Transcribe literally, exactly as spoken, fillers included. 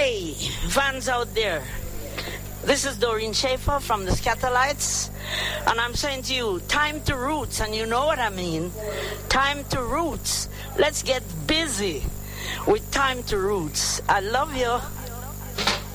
Hey, fans out there. This is Doreen Schaefer from the Scatterlights, and I'm saying to you, time to roots, and you know what I mean. Time to roots. Let's get busy with time to roots. I love you.